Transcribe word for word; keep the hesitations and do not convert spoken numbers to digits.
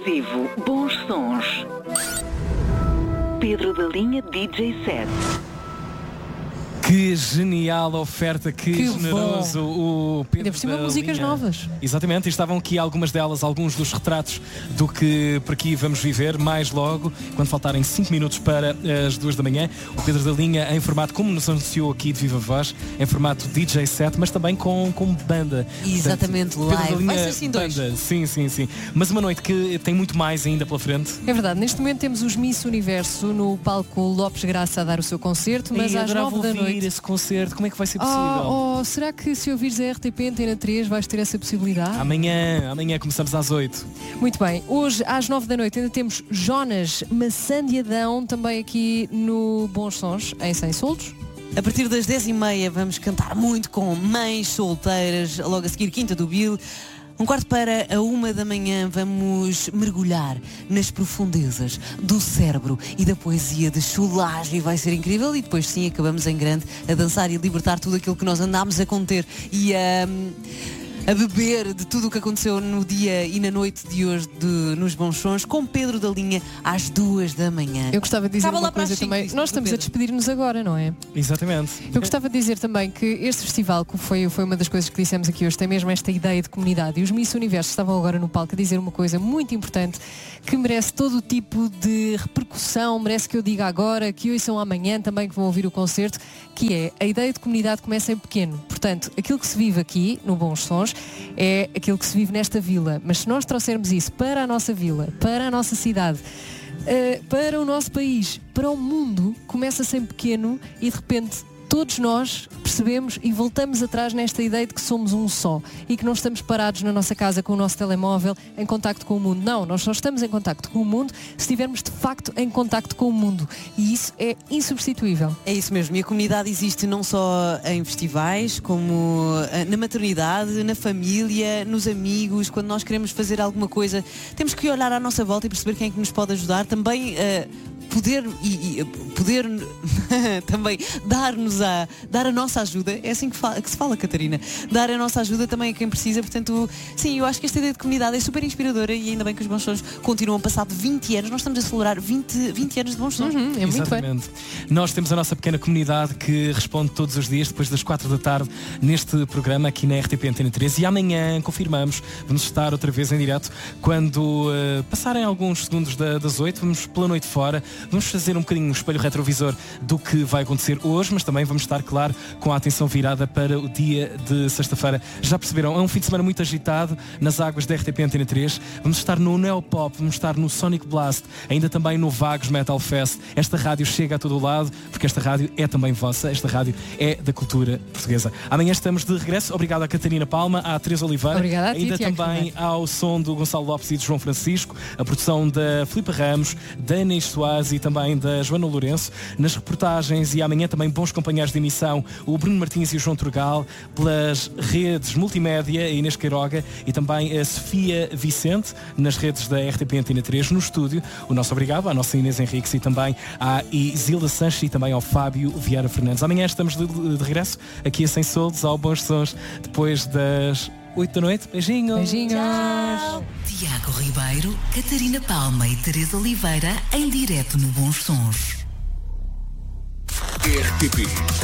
exclusivo Bons Sons. Pedro da Linha D J Set. Que genial oferta, que, que generoso bom. O Pedro. Ainda por cima músicas linha. novas. Exatamente, e estavam aqui algumas delas, alguns dos retratos do que por aqui vamos viver mais logo, quando faltarem cinco minutos para as duas da manhã. O Pedro da Linha em formato, como nos anunciou aqui de viva voz, em formato D J set, mas também com, com banda. Exatamente, portanto, live. Linha, vai ser assim dois. Banda. Sim, sim, sim. Mas uma noite que tem muito mais ainda pela frente. É verdade, neste momento temos os Miss Universo no palco Lopes Graça a dar o seu concerto, mas e às nove da noite. Esse concerto, como é que vai ser possível? Oh, oh, será que se ouvires a R T P Antena três vais ter essa possibilidade? Amanhã, amanhã começamos às oito. Muito bem, hoje às nove da noite ainda temos Jonas Maçã de Adão, também aqui no Bons Sons, em Sem Soldos. A partir das dez e meia vamos cantar muito com mães solteiras, logo a seguir Quinta do Bill. Um quarto para a uma da manhã vamos mergulhar nas profundezas do cérebro e da poesia de Chulage, e vai ser incrível. E depois sim, acabamos em grande a dançar e a libertar tudo aquilo que nós andámos a conter e a... a beber de tudo o que aconteceu no dia e na noite de hoje de, nos Bons Sons, com Pedro da Linha às duas da manhã. Eu gostava de dizer Acaba uma lá para coisa as cinco, também. disse Nós estamos Pedro. a despedir-nos agora, não é? Exatamente. Eu gostava de dizer também que este festival, que foi, foi uma das coisas que dissemos aqui hoje, tem mesmo esta ideia de comunidade. E os Miss Universo estavam agora no palco a dizer uma coisa muito importante que merece todo o tipo de repercussão, merece que eu diga agora, que ouçam amanhã também, que vão ouvir o concerto, que é a ideia de comunidade começa em pequeno. Portanto, aquilo que se vive aqui no Bons Sons é aquilo que se vive nesta vila, mas se nós trouxermos isso para a nossa vila, para a nossa cidade, uh, para o nosso país, para o mundo, começa-se em pequeno e de repente todos nós percebemos e voltamos atrás nesta ideia de que somos um só e que não estamos parados na nossa casa com o nosso telemóvel em contacto com o mundo. Não, nós só estamos em contacto com o mundo se estivermos de facto em contacto com o mundo, e isso é insubstituível. É isso mesmo, e a comunidade existe não só em festivais, como na maternidade, na família, nos amigos. Quando nós queremos fazer alguma coisa, temos que olhar à nossa volta e perceber quem é que nos pode ajudar. Também uh, poder e, e poder também dar-nos a dar a nossa ajuda. É assim que, fala, que se fala, Catarina, dar a nossa ajuda também a quem precisa. Portanto, sim, eu acho que esta ideia de comunidade é super inspiradora, e ainda bem que os Bons Sons continuam. Passado vinte anos, nós estamos a celebrar vinte, vinte anos de Bons Sons. Uhum, é muito Exatamente. Bem. Nós temos a nossa pequena comunidade que responde todos os dias depois das quatro da tarde neste programa aqui na R T P Antena três, e amanhã confirmamos, vamos estar outra vez em direto quando uh, passarem alguns segundos da, das oito, vamos pela noite fora. Vamos fazer um bocadinho um espelho retrovisor do que vai acontecer hoje, mas também vamos estar, claro, com a atenção virada para o dia de sexta-feira. Já perceberam? É um fim de semana muito agitado nas águas da R T P Antena três. Vamos estar no Neopop, vamos estar no Sonic Blast, ainda também no Vagos Metal Fest. Esta rádio chega a todo o lado, porque esta rádio é também vossa, esta rádio é da cultura portuguesa. Amanhã estamos de regresso. Obrigado à Catarina Palma, à Teresa Oliveira, Obrigada a ti, ainda Tiago, também ao som do Gonçalo Lopes e de João Francisco, a produção da Filipe Ramos, da Inês Soares e também da Joana Lourenço, nas reportagens, e amanhã também bons companheiros de emissão, o Bruno Martins e o João Turgal, pelas redes multimédia, a Inês Queiroga e também a Sofia Vicente, nas redes da R T P Antena três, no estúdio. O nosso obrigado à nossa Inês Henriques e também à Isilda Sanches e também ao Fábio Vieira Fernandes. Amanhã estamos de, de, de regresso aqui a Sem Soldos, ao Bons Sons, depois das oito da noite. Beijinhos! Beijinhos! Tchau. Tiago Ribeiro, Catarina Palma e Teresa Oliveira em direto no Bons Sons. R T P